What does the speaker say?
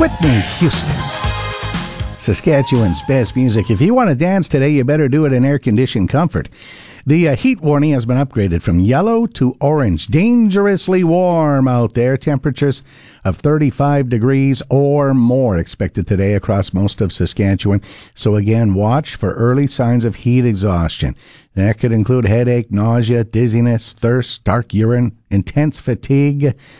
Whitney Houston. Saskatchewan's best music. If you want to dance today, you better do it in air-conditioned comfort. The heat warning has been upgraded from yellow to orange. Dangerously warm out there. Temperatures of 35 degrees or more expected today across most of Saskatchewan. So again, watch for early signs of heat exhaustion. That could include headache, nausea, dizziness, thirst, dark urine, intense fatigue.